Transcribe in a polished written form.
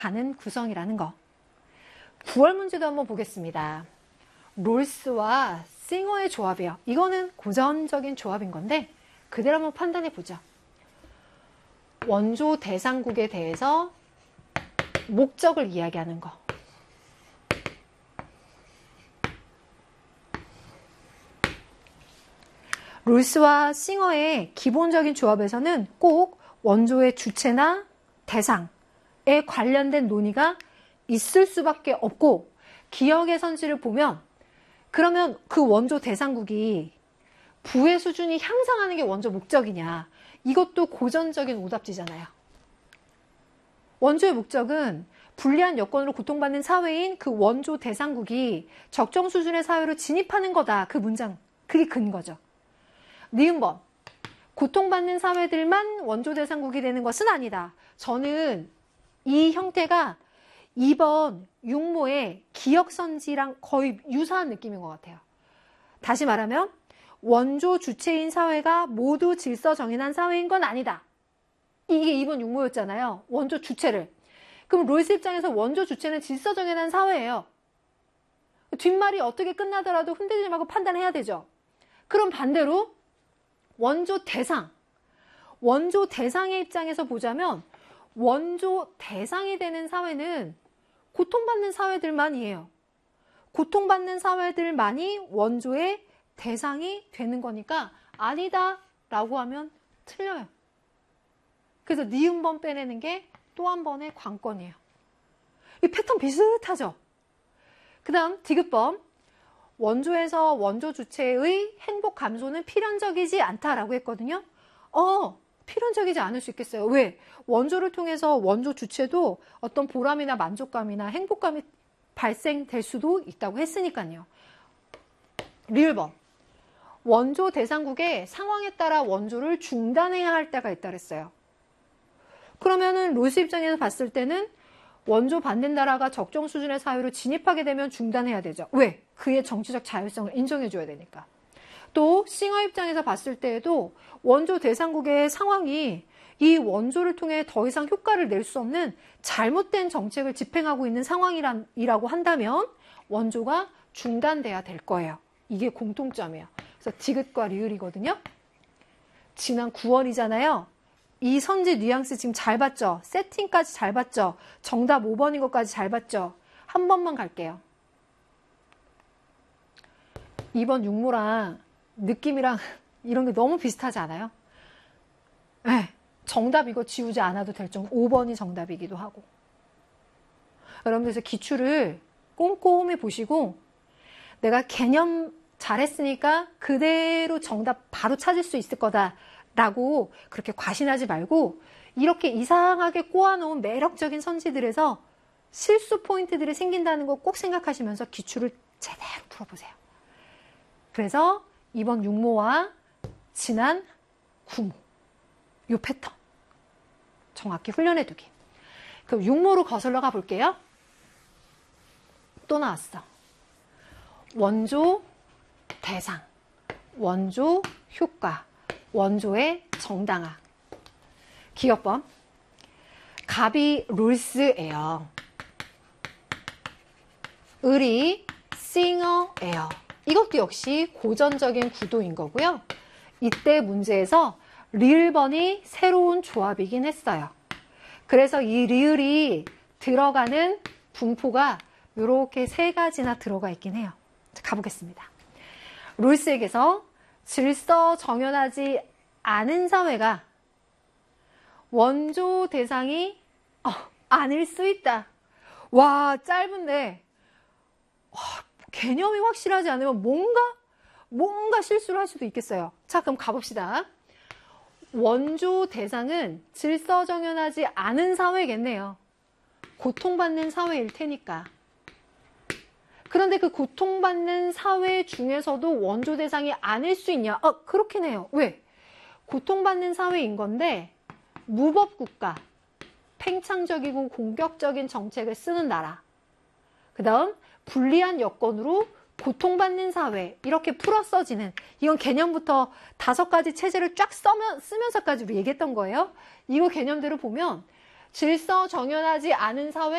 가는 구성이라는 거. 9월 문제도 한번 보겠습니다. 롤스와 싱어의 조합이에요. 이거는 고전적인 조합인 건데 그대로 한번 판단해 보죠. 원조 대상국에 대해서 목적을 이야기하는 거. 롤스와 싱어의 기본적인 조합에서는 꼭 원조의 주체나 대상에 관련된 논의가 있을 수밖에 없고, 기억의 선지를 보면 그러면 그 원조 대상국이 부의 수준이 향상하는 게 원조 목적이냐, 이것도 고전적인 오답지잖아요. 원조의 목적은 불리한 여건으로 고통받는 사회인 그 원조 대상국이 적정 수준의 사회로 진입하는 거다. 그 문장, 그게 근거죠. 니은번, 고통받는 사회들만 원조 대상국이 되는 것은 아니다. 저는 이 형태가 2번 육모의 기억선지랑 거의 유사한 느낌인 것 같아요. 다시 말하면 원조 주체인 사회가 모두 질서 정연한 사회인 건 아니다. 이게 2번 육모였잖아요. 원조 주체를. 그럼 롤스 입장에서 원조 주체는 질서 정연한 사회예요. 뒷말이 어떻게 끝나더라도 흔들리지 말고 판단해야 되죠. 그럼 반대로 원조 대상의 입장에서 보자면 원조 대상이 되는 사회는 고통받는 사회들만이에요. 고통받는 사회들만이 원조의 대상이 되는 거니까 아니다 라고 하면 틀려요. 그래서 니은번 빼내는 게 또 한 번의 관건이에요. 이 패턴 비슷하죠? 그 다음 디귿번, 원조에서 원조 주체의 행복 감소는 필연적이지 않다라고 했거든요. 필연적이지 않을 수 있겠어요. 왜? 원조를 통해서 원조 주체도 어떤 보람이나 만족감이나 행복감이 발생될 수도 있다고 했으니까요. 리을번, 원조 대상국의 상황에 따라 원조를 중단해야 할 때가 있다 그랬어요. 그러면은 롤스 입장에서 봤을 때는 원조 받는 나라가 적정 수준의 사회로 진입하게 되면 중단해야 되죠. 왜? 그의 정치적 자율성을 인정해줘야 되니까. 또 싱어 입장에서 봤을 때에도 원조 대상국의 상황이 이 원조를 통해 더 이상 효과를 낼 수 없는 잘못된 정책을 집행하고 있는 상황이라고 한다면 원조가 중단돼야 될 거예요. 이게 공통점이에요. 그래서 디귿과 리을이거든요. 지난 9월이잖아요. 이 선지 뉘앙스 지금 잘 봤죠? 세팅까지 잘 봤죠? 정답 5번인 것까지 잘 봤죠? 한 번만 갈게요. 2번 육모랑 느낌이랑 이런 게 너무 비슷하지 않아요? 네, 정답 이거 지우지 않아도 될 정도. 5번이 정답이기도 하고. 여러분들 기출을 꼼꼼히 보시고 내가 개념 잘했으니까 그대로 정답 바로 찾을 수 있을 거다라고 그렇게 과신하지 말고 이렇게 이상하게 꼬아놓은 매력적인 선지들에서 실수 포인트들이 생긴다는 거 꼭 생각하시면서 기출을 제대로 풀어보세요. 그래서 이번 육모와 지난 구모 이 패턴 정확히 훈련해두기. 그럼 육모로 거슬러 가볼게요. 또 나왔어. 원조 대상, 원조 효과, 원조의 정당화. 기억번, 갑이 롤스예요. 을이 싱어예요. 이것도 역시 고전적인 구도인 거고요. 이때 문제에서 리을번이 새로운 조합이긴 했어요. 그래서 이 리을이 들어가는 분포가 이렇게 3가지나 들어가 있긴 해요. 자, 가보겠습니다. 롤스에게서 질서 정연하지 않은 사회가 원조 대상이 아닐 수 있다. 와, 짧은데 개념이 확실하지 않으면 뭔가 실수를 할 수도 있겠어요. 자, 그럼 가봅시다. 원조 대상은 질서 정연하지 않은 사회겠네요. 고통받는 사회일 테니까. 그런데 그 고통받는 사회 중에서도 원조 대상이 아닐 수 있냐? 그렇긴 해요. 왜? 고통받는 사회인 건데 무법국가, 팽창적이고 공격적인 정책을 쓰는 나라. 그 다음 불리한 여건으로 고통받는 사회, 이렇게 풀어 써지는, 이건 개념부터 5가지 체제를 쫙 쓰면서까지 우리 얘기했던 거예요. 이거 개념대로 보면 질서 정연하지 않은 사회,